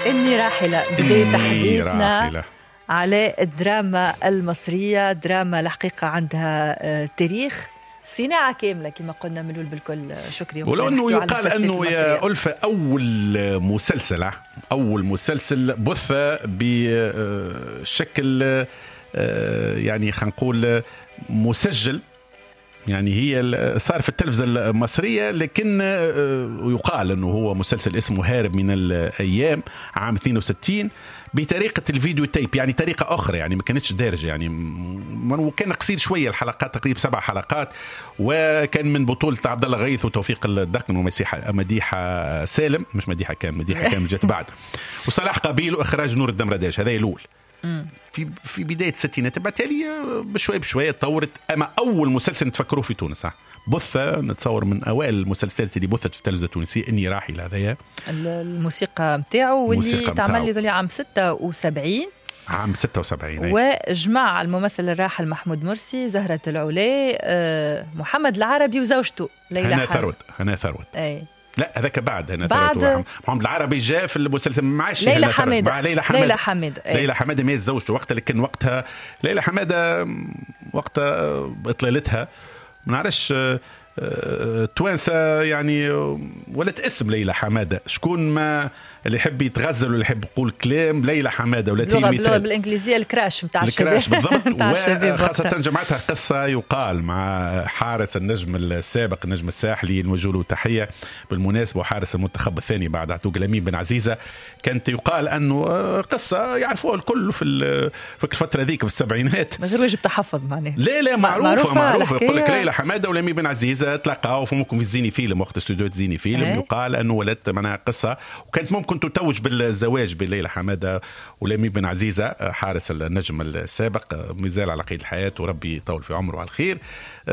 إني راحلة. بداية تحديثنا على الدراما المصرية، دراما الحقيقة عندها تاريخ، صناعة كاملة كما قلنا ملول بالكل. شكري. ولو أنه يقال أنه يا ألفة أول مسلسل بث بشكل يعني خلينا نقول مسجل، يعني هي صار في التلفزة المصرية، لكن يقال أنه هو مسلسل اسمه هارب من الأيام عام 62 بطريقة الفيديو تيب، يعني طريقة أخرى، يعني ما كانتش دارجة، يعني وكان قصير شوية الحلقات، تقريبا 7 حلقات، وكان من بطولة عبد الله غيث وتوفيق الدقن ومديحة سالم، مش مديحة كان جت بعد، وصلاح قبيل، وإخراج نور الدمرداش. هذا الأول في بداية الستينات. بالتالي بشوية تطورت. أما أول مسلسل نتفكروا في تونس بث، نتصور من أوائل المسلسلات اللي بثت في التلفزة التونسية إني راحلة. هذايا الموسيقى متاعه واللي تعمل لي ذولي عام 76. وجمع الممثل الراحل محمود مرسي، زهرة العولي، محمد العربي وزوجته ليلى ثروت. أي لا هذاك بعد محمد العربي جاء في المسلسل معاش ليلى حمادة. ليلى حمادة ميز زوجته وقتها، لكن وقتها ليلى حمادة وقتها اطلالتها ما نعرفش توانسة يعني، ولت اسم ليلى حمادة. شكون ما اللي يحب يتغزل ولا يحب يقول كلام ليلى حمادة، ولا باللغة بالإنجليزية الكراش متاع الشباب بالضبط. وخاصة جمعتها قصة يقال مع حارس النجم السابق، النجم الساحلي، نوجه له تحية بالمناسبة، وحارس المنتخب الثاني بعد عتوق الأمين بن عزيزة. كانت يقال أنه قصة يعرفوها الكل في الفترة ذيك في السبعينات، من غير واجب تحفظ معناه. لا معروفة. يقول لك ليلى حمادة والأمين بن عزيزة تلاقاو ممكن في زيني فيلم، وقت استوديو زيني فيلم يقال أنه ولدت معناها قصة، وكانت ممكن تتوج بالزواج بليلى حمادة والأمين بن عزيزة حارس النجم السابق، مازال على قيد الحياة وربي يطول في عمره على الخير.